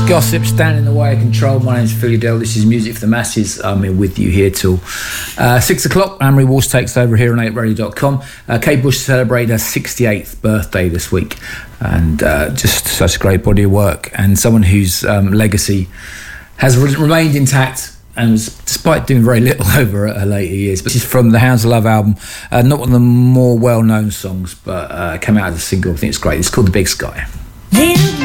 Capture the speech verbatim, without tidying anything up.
Gossip, Stand in the Way of Control. My name's Philly Dell. This is Music for the Masses. I'm here with you here till uh, six o'clock. Anne-Marie Walsh takes over here on eight radio dot com. Uh, Kate Bush celebrated her sixty-eighth birthday this week, and uh, just such a great body of work, and someone whose um, legacy has re- remained intact, and was, despite doing very little over her later years. But she's from the Hounds of Love album, uh, not one of the more well-known songs, but uh, came out as a single. I think it's great. It's called The Big Sky. Little